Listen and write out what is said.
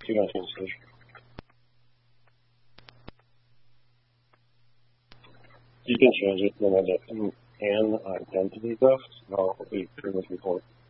219 station. You can change it to an identity theft. I'll be pretty much report.